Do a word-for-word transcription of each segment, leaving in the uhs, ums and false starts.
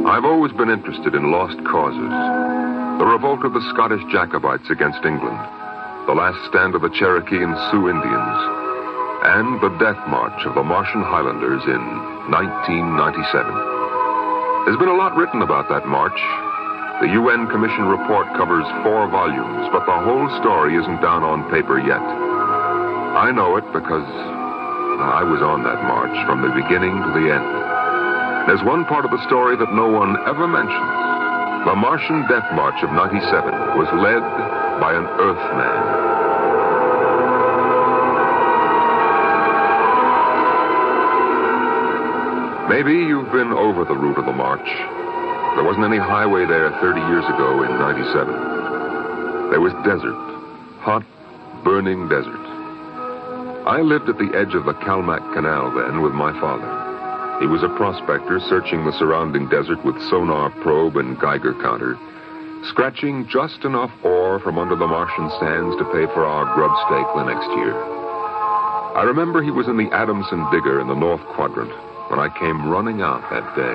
I've always been interested in lost causes. The revolt of the Scottish Jacobites against England, the last stand of the Cherokee and Sioux Indians, and the death march of the Martian Highlanders in nineteen ninety-seven. There's been a lot written about that march. The U N Commission report covers four volumes, but the whole story isn't down on paper yet. I know it because I was on that march from the beginning to the end. There's one part of the story that no one ever mentions. The Martian Death March of ninety-seven was led by an Earthman. Maybe you've been over the route of the march. There wasn't any highway there thirty years ago in ninety-seven. There was desert, hot, burning desert. I lived at the edge of the Calmac Canal then with my father. He was a prospector searching the surrounding desert with sonar probe and Geiger counter, scratching just enough ore from under the Martian sands to pay for our grub stake the next year. I remember he was in the Adamson Digger in the North Quadrant when I came running out that day.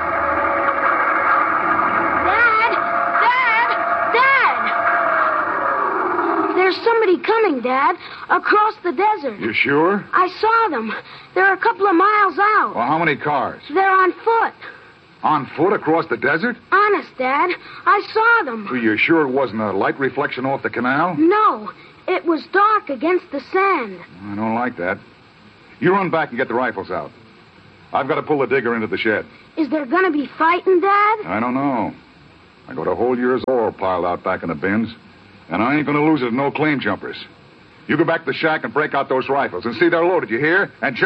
There's somebody coming, Dad, across the desert. You sure? I saw them. They're a couple of miles out. Well, how many cars? They're on foot. On foot across the desert? Honest, Dad. I saw them. Well, you sure it wasn't a light reflection off the canal? No. It was dark against the sand. I don't like that. You run back and get the rifles out. I've got to pull the digger into the shed. Is there going to be fighting, Dad? I don't know. I got a whole year's ore piled out back in the bins. And I ain't going to lose it to no claim jumpers. You go back to the shack and break out those rifles and see they're loaded, you hear? And